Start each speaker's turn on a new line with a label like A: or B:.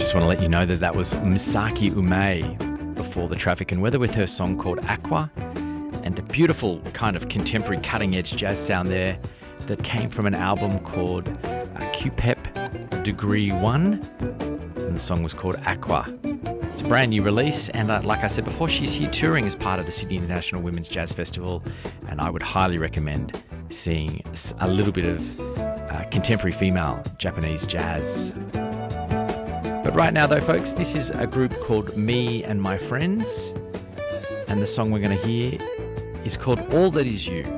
A: Just want to let you know that was Misaki Ume before the Traffic and Weather with her song called Aqua, and a beautiful kind of contemporary cutting-edge jazz sound there that came from an album called QPEP Degree 1, and the song was called Aqua. It's a brand new release, and like I said before, she's here touring as part of the Sydney International Women's Jazz Festival, and I would highly recommend seeing a little bit of contemporary female Japanese jazz. But right now though, folks, this is a group called Me and My Friends, and the song we're going to hear is called All That Is You.